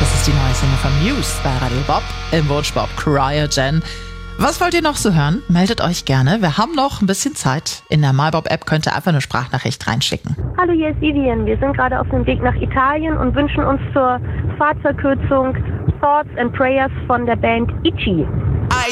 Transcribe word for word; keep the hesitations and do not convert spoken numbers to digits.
Das ist die neue Single von Muse bei Radio Bob im Wunschbob Cryogen. Was wollt ihr noch so hören? Meldet euch gerne. Wir haben noch ein bisschen Zeit. In der MyBob-App könnt ihr einfach eine Sprachnachricht reinschicken. Hallo, hier ist Vivian. Wir sind gerade auf dem Weg nach Italien und wünschen uns zur Fahrtverkürzung Thoughts and Prayers von der Band Ichi.